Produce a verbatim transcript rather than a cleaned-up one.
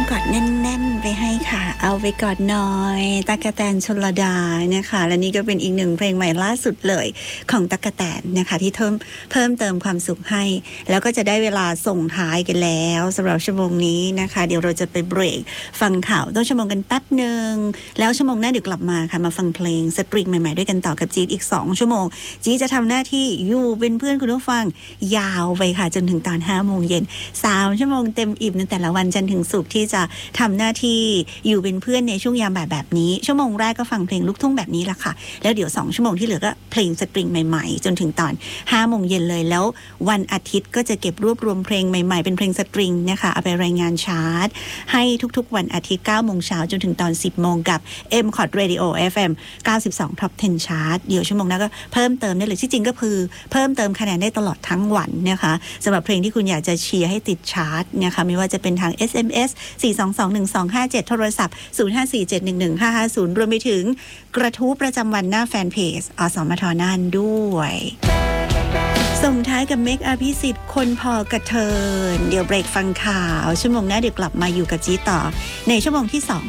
กอดแน่นๆไปให้ค่ะเอาไปกอดหน่อยตั๊กแตนชลดานะคะและนี่ก็เป็นอีกหนึ่งเพลงใหม่ล่าสุดเลยของตั๊กแตนนะคะที่เพิ่มเพิ่มเติมความสุขให้แล้วก็จะได้เวลาส่งท้ายกันแล้วสำหรับชั่วโมงนี้นะคะเดี๋ยวเราจะไปเบรกฟังข่าวต้นชั่วโมงกันแป๊บนึงแล้วชั่วโมงหน้าเดี๋ยวกลับมาค่ะมาฟังเพลงสตริงใหม่ๆด้วยกันต่อกับจี๊ดอีกสองชั่วโมงจี๊ดจะทำหน้าที่อยู่เป็นเพื่อนคุณผู้ฟังยาวไปค่ะจนถึงตอนห้าโมงเย็นสามชั่วโมงเต็มอิ่มในแต่ละวันจันทร์ถึงศุกร์ที่จะทำหน้าที่อยู่เป็นเพื่อนในช่วงยามบ่ายแบบนี้ชั่วโมงแรกก็ฟังเพลงลูกทุ่งแบบนี้ละค่ะแล้วเดี๋ยวสองชั่วโมงที่เหลือก็เพลงสตริงใหม่ๆจนถึงตอนห้าโมงเย็นเลยแล้ววันอาทิตย์ก็จะเก็บรวบรวมเพลงใหม่ๆเป็นเพลงสตริงนะคะเอาไปรายงานชาร์ตให้ทุกๆวันอาทิตย์เก้าโมงเช้าจนถึงตอนสิบโมงกับ เอ็ม คอร์ด Radio เอฟ เอ็ม เก้าสิบสอง Top สิบ Chart เดี๋ยวชั่วโมงหน้าก็เพิ่มเติมได้เลยที่จริงก็คือเพิ่มเติมคะแนนได้ตลอดทั้งวันนะคะสำหรับเพลงที่คุณอยากจะเชียร์ให้ติดชาร์ตนะคะไม่ว่าจะเป็นทาง เอส เอ็ม เอส สี่ สอง สอง หนึ่ง สอง ห้า เจ็ด โทรศัพท์ ศูนย์ ห้า สี่ เจ็ด หนึ่ง หนึ่ง ห้า ห้า ศูนย์ รวมไปถึงกระทู้ประจำวันหน้าแฟนเพจอสมทน่านด้วยส่งท้ายกับเมคอภิสิทธิ์คนพอกระเทินเดี๋ยวเบรกฟังข่าวชั่วโมงหน้าเดี๋ยวกลับมาอยู่กับจีต่อในชั่วโมงที่สอง